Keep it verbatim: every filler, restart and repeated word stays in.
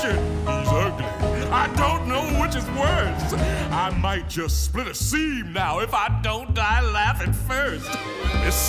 shit, he's ugly. I don't know which is worse. I might just split a seam now if I don't die laughing first. This